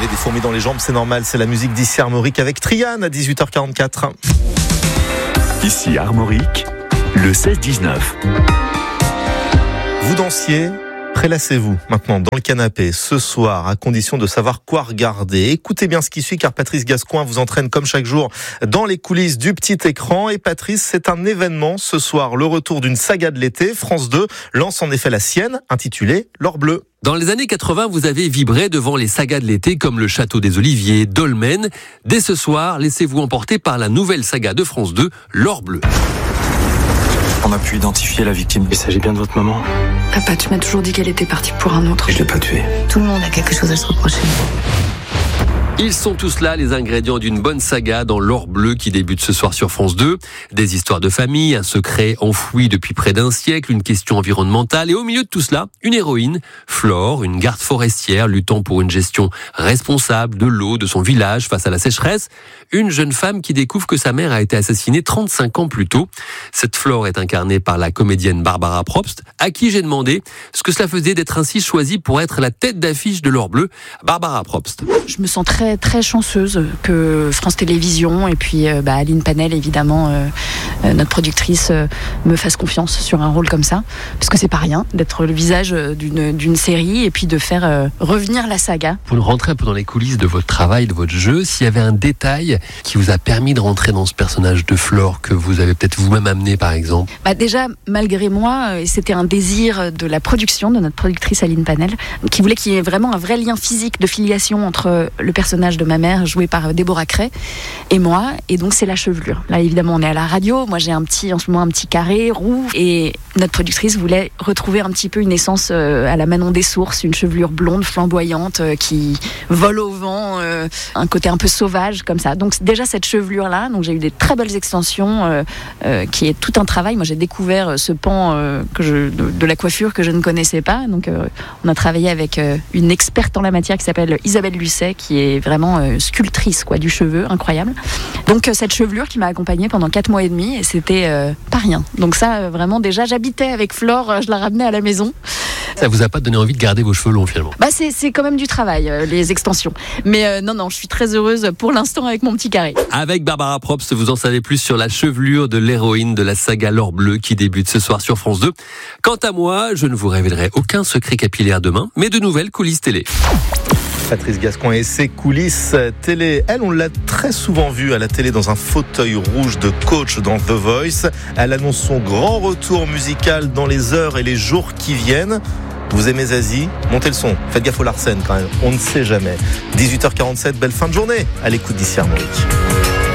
avez des fourmis dans les jambes, c'est normal, c'est la musique d'ici Armorique avec Triane à 18h44. Ici Armorique, le 16-19. Vous dansiez ? Prélassez-vous maintenant dans le canapé ce soir à condition de savoir quoi regarder. Écoutez bien ce qui suit car Patrice Gascoin vous entraîne comme chaque jour dans les coulisses du petit écran. Et Patrice, c'est un événement ce soir, le retour d'une saga de l'été. France 2 lance en effet la sienne, intitulée L'Or Bleu. Dans les années 80, vous avez vibré devant les sagas de l'été comme Le Château des Oliviers, Dolmen. Dès ce soir, laissez-vous emporter par la nouvelle saga de France 2, L'Or Bleu. On a pu identifier la victime. Il s'agit bien de votre maman. Papa, tu m'as toujours dit qu'elle était partie pour un autre. Je l'ai pas tuée. Tout le monde a quelque chose à se reprocher. Ils sont tous là, les ingrédients d'une bonne saga dans L'Or Bleu qui débute ce soir sur France 2. Des histoires de famille, un secret enfoui depuis près d'un siècle, une question environnementale et au milieu de tout cela, une héroïne, Flore, une garde forestière luttant pour une gestion responsable de l'eau de son village face à la sécheresse. Une jeune femme qui découvre que sa mère a été assassinée 35 ans plus tôt. Cette Flore est incarnée par la comédienne Barbara Probst, à qui j'ai demandé ce que cela faisait d'être ainsi choisie pour être la tête d'affiche de L'Or Bleu. Barbara Probst. Je me sens très chanceuse que France Télévisions et puis Aline Panel évidemment notre productrice me fasse confiance sur un rôle comme ça parce que c'est pas rien d'être le visage d'une série et puis de faire revenir la saga. Pour nous rentrer un peu dans les coulisses de votre travail, de votre jeu, s'il y avait un détail qui vous a permis de rentrer dans ce personnage de Flore que vous avez peut-être vous-même amené par exemple. Déjà malgré moi c'était un désir de la production, de notre productrice Aline Panel qui voulait qu'il y ait vraiment un vrai lien physique de filiation entre le personnage de ma mère, jouée par Déborah Cray, et moi, et donc c'est la chevelure. Là, évidemment, on est à la radio, moi j'ai en ce moment un petit carré roux, et notre productrice voulait retrouver un petit peu une essence à la Manon des Sources, une chevelure blonde, flamboyante, qui vole au vent, un côté un peu sauvage, comme ça. Donc déjà cette chevelure-là, donc j'ai eu des très belles extensions, qui est tout un travail. Moi j'ai découvert ce pan de la coiffure que je ne connaissais pas, donc on a travaillé avec une experte en la matière qui s'appelle Isabelle Lucet, qui est vraiment sculptrice du cheveu, incroyable. Donc cette chevelure qui m'a accompagnée pendant 4 mois et demi et c'était pas rien. Donc ça vraiment déjà j'habitais avec Flore, je la ramenais à la maison. Ça vous a pas donné envie de garder vos cheveux longs finalement? C'est quand même du travail, les extensions. Mais non, je suis très heureuse pour l'instant avec mon petit carré. Avec Barbara Probst, vous en savez plus sur la chevelure de l'héroïne de la saga L'Or Bleu qui débute ce soir sur France 2. Quant à moi, je ne vous révélerai aucun secret capillaire demain, mais de nouvelles coulisses télé. Patrice Gascoin et ses coulisses télé. Elle, on l'a très souvent vue à la télé dans un fauteuil rouge de coach dans The Voice. Elle annonce son grand retour musical dans les heures et les jours qui viennent. Vous aimez Zazie? Montez le son. Faites gaffe au Larsen quand même. On ne sait jamais. 18h47, belle fin de journée. À l'écoute d'ici Armorique.